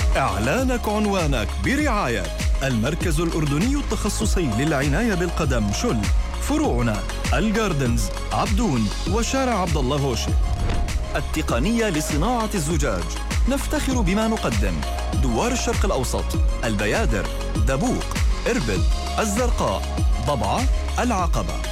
إعلانك عنوانك برعاية المركز الأردني التخصصي للعناية بالقدم شل. فروعنا الجاردنز، عبدون، وشارع عبد الله هوشي. التقنية لصناعة الزجاج، نفتخر بما نقدم: دوار الشرق الأوسط، البيادر، دبوق، إربد، الزرقاء، ضبعة، العقبة.